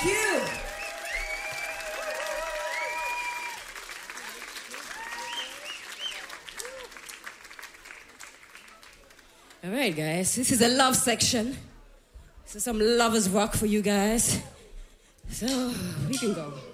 Thank you. All right, guys, this is a love section. This is some lovers rock for you guys. So, we can go.